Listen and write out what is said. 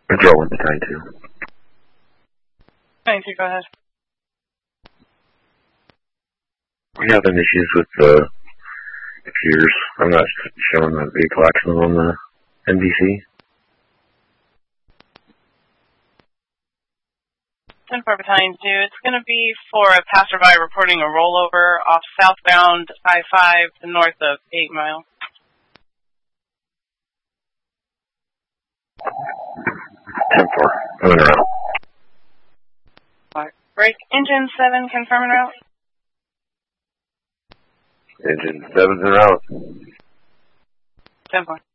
Control 1 to 92. 92, go ahead. We're having issues with the computers. I'm not showing the vehicle accident on the NBC. 10-4 Battalion 2, it's going to be for a passerby reporting a rollover off southbound I-5 to north of 8 Mile. 10-4, coming around. Alright. Break engine 7, confirming route. Engine 7's en route. 10-4.